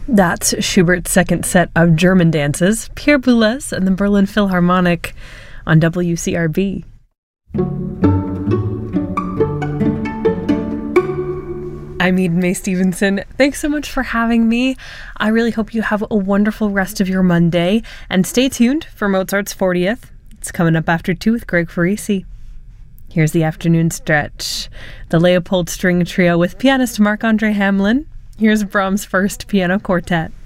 That's Schubert's second set of German dances, Pierre Boulez and the Berlin Philharmonic on WCRB. I'm Eden Mae Stevenson. Thanks so much for having me. I really hope you have a wonderful rest of your Monday, and stay tuned for Mozart's 40th. It's coming up after 2 with Greg Farisi. Here's the afternoon stretch. The Leopold String Trio with pianist Marc-Andre Hamelin. Here's Brahms' First Piano Quartet.